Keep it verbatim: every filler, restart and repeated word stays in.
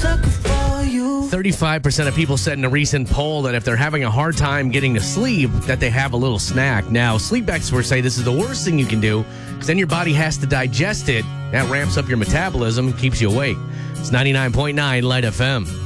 sucker for you. thirty-five percent of people said in a recent poll that if they're having a hard time getting to sleep, that they have a little snack. Now, sleep experts say this is the worst thing you can do because then your body has to digest it. That ramps up your metabolism, keeps you awake. It's ninety-nine point nine Light F M.